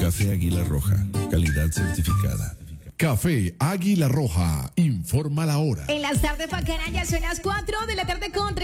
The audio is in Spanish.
Café Águila Roja, calidad certificada. Café Águila Roja, informa la hora. En las tardes bacanas ya son las 4 de la tarde con